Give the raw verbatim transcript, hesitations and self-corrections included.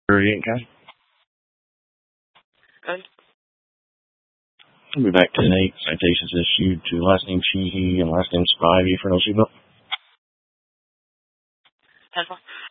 Okay. Good. I'll be back ten eight. Citations issued to last name Cheehy and last name Spivey for no seatbelt. ten four.